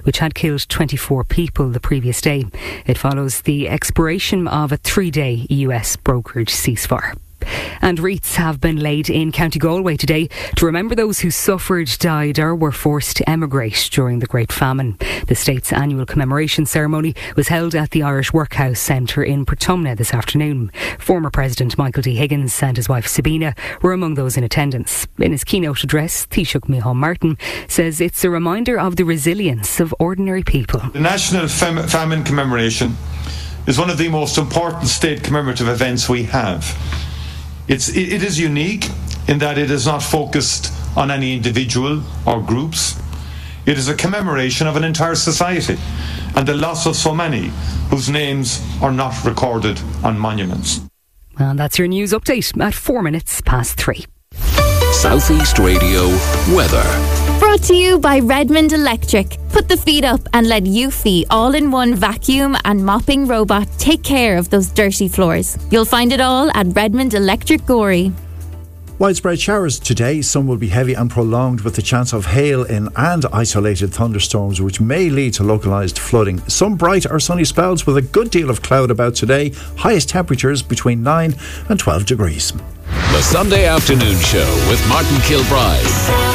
which had killed 24 people the previous day. It follows the expiration of a 3-day US brokered ceasefire. And wreaths have been laid in County Galway today to remember those who suffered, died or were forced to emigrate during the Great Famine. The state's annual commemoration ceremony was held at the Irish Workhouse Centre in Portumna this afternoon. Former President Michael D. Higgins and his wife Sabina were among those in attendance. In his keynote address, Taoiseach Micheál Martin says it's a reminder of the resilience of ordinary people. The National Famine Commemoration is one of the most important state commemorative events we have. It is unique in that it is not focused on any individual or groups. It is a commemoration of an entire society and the loss of so many whose names are not recorded on monuments. And that's your news update at 3:04. South East Radio weather. Brought to you by Redmond Electric. Put the feet up and let Eufy all-in-one vacuum and mopping robot take care of those dirty floors. You'll find it all at Redmond Electric Gorey. Widespread showers today. Some will be heavy and prolonged with the chance of hail in and isolated thunderstorms which may lead to localised flooding. Some bright or sunny spells with a good deal of cloud about today. Highest temperatures between 9 and 12 degrees. The Sunday Afternoon Show with Martin Kilbride.